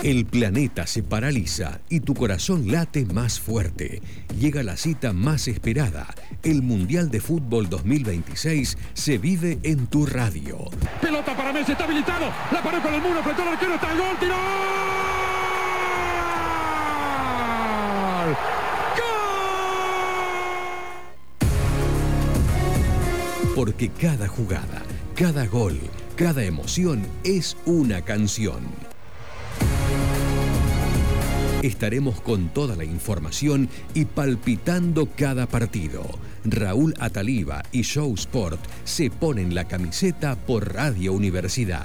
El planeta se paraliza y tu corazón late más fuerte. Llega la cita más esperada. El Mundial de Fútbol 2026 se vive en tu radio. Pelota para Messi, está habilitado. La paró con el muro, apretó el arquero, está el gol, tiró. ¡Gol! Porque cada jugada, cada gol, cada emoción es una canción. Estaremos con toda la información y palpitando cada partido. Raúl Ataliba y Show Sport se ponen la camiseta por Radio Universidad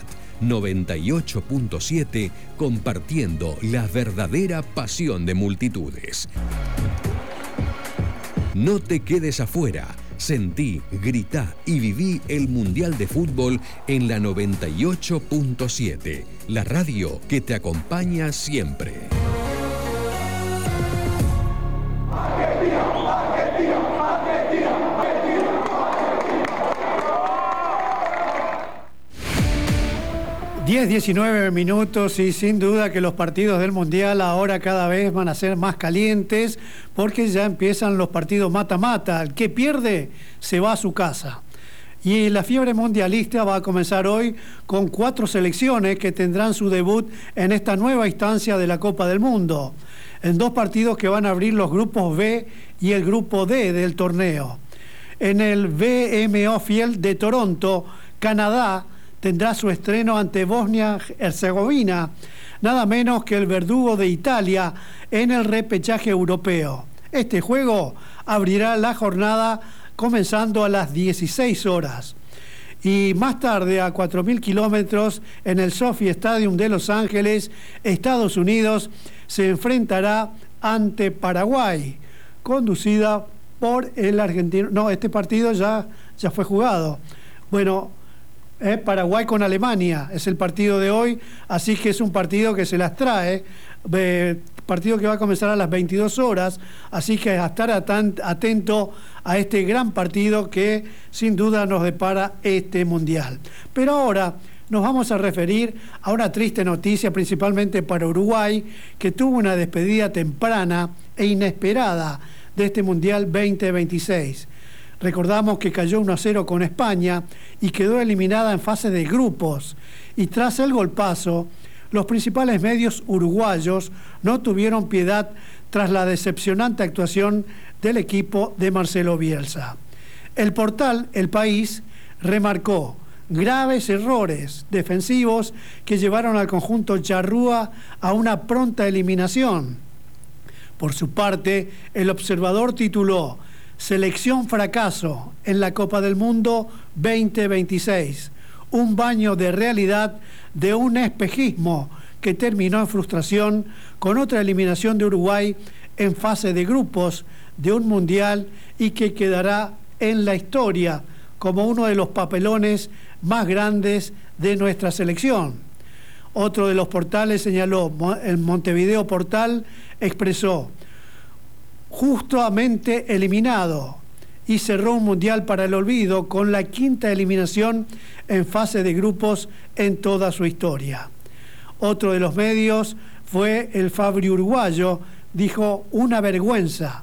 98.7, compartiendo la verdadera pasión de multitudes. No te quedes afuera. Sentí, gritá y viví el Mundial de Fútbol en la 98.7, la radio que te acompaña siempre. 10-19 minutos y sin duda que los partidos del Mundial ahora cada vez van a ser más calientes porque ya empiezan los partidos mata-mata. El que pierde se va a su casa. Y la fiebre mundialista va a comenzar hoy con 4 selecciones que tendrán su debut en esta nueva instancia de la Copa del Mundo, en 2 partidos que van a abrir los grupos B y el grupo D del torneo. En el VMO Field de Toronto, Canadá tendrá su estreno ante Bosnia-Herzegovina, nada menos que el verdugo de Italia en el repechaje europeo. Este juego abrirá la jornada comenzando a las 16 horas. Y más tarde, a 4.000 kilómetros, en el SoFi Stadium de Los Ángeles, Estados Unidos se enfrentará ante Paraguay, conducida por el argentino. No, este partido ya fue jugado. Bueno, Paraguay con Alemania es el partido de hoy, así que es un partido que se las trae, partido que va a comenzar a las 22 horas, así que a estar atento a este gran partido que sin duda nos depara este Mundial. Pero ahora nos vamos a referir a una triste noticia, principalmente para Uruguay, que tuvo una despedida temprana e inesperada de este Mundial 2026. Recordamos que cayó 1-0 con España y quedó eliminada en fase de grupos. Y tras el golpazo, los principales medios uruguayos no tuvieron piedad tras la decepcionante actuación del equipo de Marcelo Bielsa. El portal El País remarcó graves errores defensivos que llevaron al conjunto charrúa a una pronta eliminación. Por su parte, El Observador tituló Selección fracaso en la Copa del Mundo 2026. Un baño de realidad de un espejismo que terminó en frustración con otra eliminación de Uruguay en fase de grupos de un mundial y que quedará en la historia como uno de los papelones más grandes de nuestra selección. Otro de los portales señaló, el Montevideo Portal expresó justamente eliminado y cerró un mundial para el olvido con la 5ª eliminación en fase de grupos en toda su historia. Otro de los medios fue el Fabri uruguayo, dijo una vergüenza,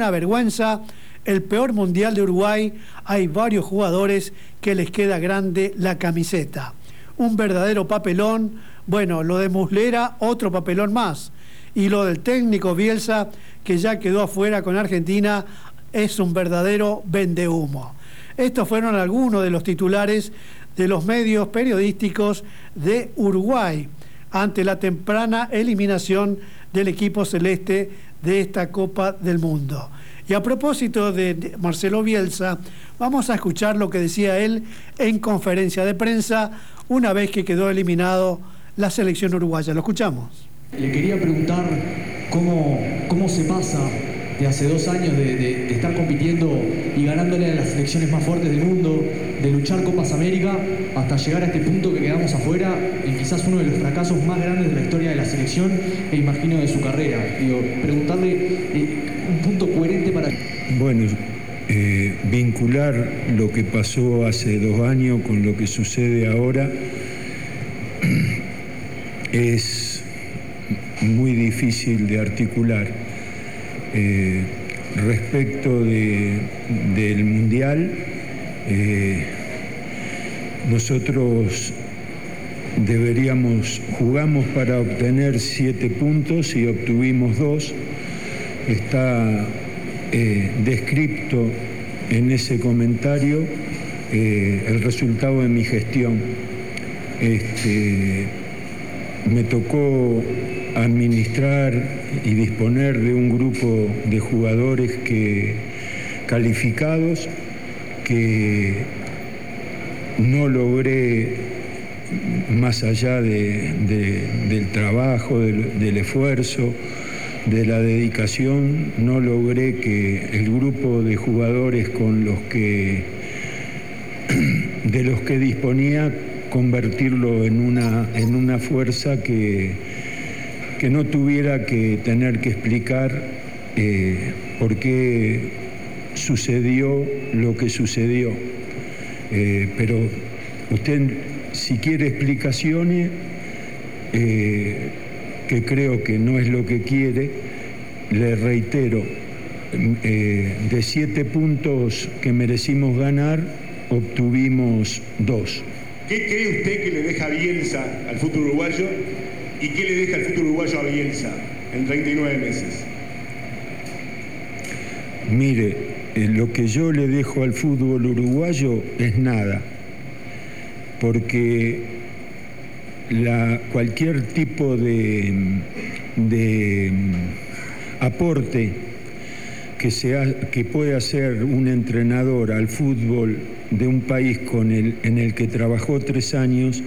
el peor mundial de Uruguay, hay varios jugadores que les queda grande la camiseta. Un verdadero papelón, bueno, lo de Muslera, otro papelón más. Y lo del técnico Bielsa, que ya quedó afuera con Argentina, es un verdadero vendehumo. Estos fueron algunos de los titulares de los medios periodísticos de Uruguay ante la temprana eliminación del equipo celeste de esta Copa del Mundo. Y a propósito de Marcelo Bielsa, vamos a escuchar lo que decía él en conferencia de prensa una vez que quedó eliminado la selección uruguaya. Lo escuchamos. Le quería preguntar cómo se pasa de hace 2 años de estar compitiendo y ganándole a las selecciones más fuertes del mundo, de luchar Copas América, hasta llegar a este punto que quedamos afuera, en quizás uno de los fracasos más grandes de la historia de la selección e imagino de su carrera. Preguntarle un punto coherente para... Bueno, vincular lo que pasó hace 2 años con lo que sucede ahora es muy difícil de articular. Respecto del Mundial, nosotros jugamos para obtener 7 puntos y obtuvimos 2. Está descrito en ese comentario el resultado de mi gestión. Me tocó administrar y disponer de un grupo de jugadores calificados que no logré, más allá del trabajo, del esfuerzo, de la dedicación, no logré que el grupo de jugadores de los que disponía, convertirlo en una fuerza que no tuviera que tener que explicar por qué sucedió lo que sucedió. Pero usted, si quiere explicaciones, que creo que no es lo que quiere, le reitero, de 7 puntos que merecimos ganar, obtuvimos 2. ¿Qué cree usted que le deja Bielsa al fútbol uruguayo y qué le deja el fútbol uruguayo a Bielsa en 39 meses? Mire, lo que yo le dejo al fútbol uruguayo es nada, porque cualquier tipo de aporte que pueda hacer un entrenador al fútbol de un país en el que trabajó 3 años,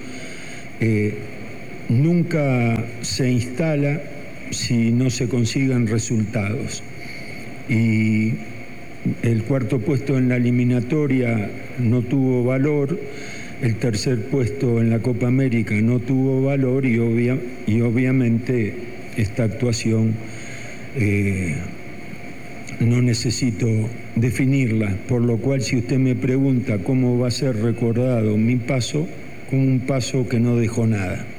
nunca se instala si no se consiguen resultados. Y el 4.º puesto en la eliminatoria no tuvo valor, el 3.er puesto en la Copa América no tuvo valor y obviamente esta actuación no necesito definirla, por lo cual si usted me pregunta cómo va a ser recordado mi paso, como un paso que no dejó nada.